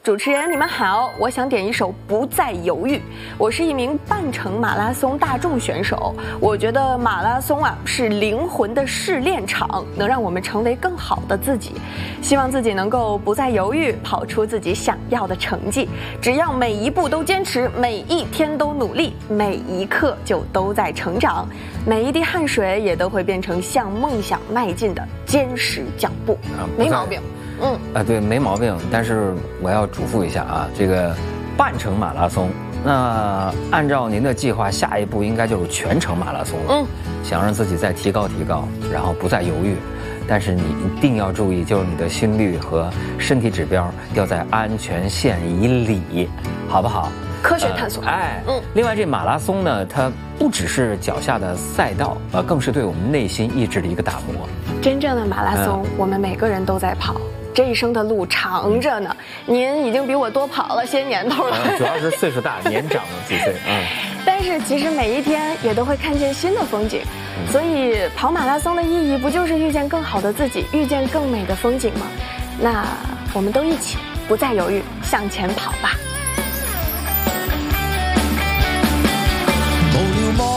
主持人你们好，我想点一首《不再犹豫》。我是一名半程马拉松大众选手，我觉得马拉松是灵魂的试炼场，能让我们成为更好的自己。希望自己能够不再犹豫，跑出自己想要的成绩。只要每一步都坚持，每一天都努力，每一刻就都在成长，每一滴汗水也都会变成向梦想迈进的坚实脚步。没毛病。 对，没毛病。但是我要嘱咐一下啊，这个半程马拉松，那按照您的计划，下一步应该就是全程马拉松了。想让自己再提高，然后不再犹豫。但是你一定要注意，就是你的心率和身体指标要在安全线以里，好不好？ 科学探索。 另外这马拉松呢，它不只是脚下的赛道，更是对我们内心意志的一个打磨。 真正的马拉松，我们每个人都在跑。这一生的路长着呢，您已经比我多跑了些年头了。 主要是岁数大，年长了几岁。 但是其实每一天也都会看见新的风景，所以跑马拉松的意义不就是遇见更好的自己，遇见更美的风景吗？那我们都一起不再犹豫，向前跑吧。 無聊